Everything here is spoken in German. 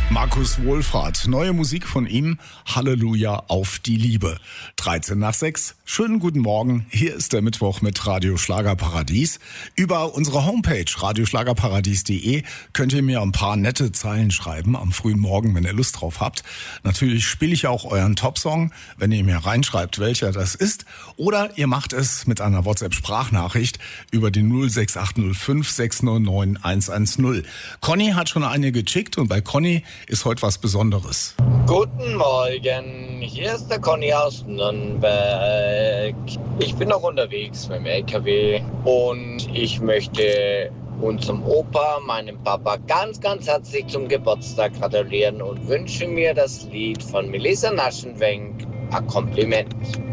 Markus Wohlfahrt, neue Musik von ihm, Halleluja auf die Liebe. 13 nach 6, schönen guten Morgen, hier ist der Mittwoch mit Radio Schlagerparadies. Über unsere Homepage radioschlagerparadies.de könnt ihr mir ein paar nette Zeilen schreiben am frühen Morgen, wenn ihr Lust drauf habt. Natürlich spiele ich auch euren Top-Song, wenn ihr mir reinschreibt, welcher das ist. Oder ihr macht es mit einer WhatsApp-Sprachnachricht über die 06805 609 110. Conny hat schon eine geschickt und bei Conny ist heute was Besonderes. Guten Morgen, hier ist der Conny aus Nürnberg. Ich bin noch unterwegs mit dem LKW und ich möchte unserem Opa, meinem Papa, ganz, ganz herzlich zum Geburtstag gratulieren und wünsche mir das Lied von Melissa Naschenwenk, ein Kompliment.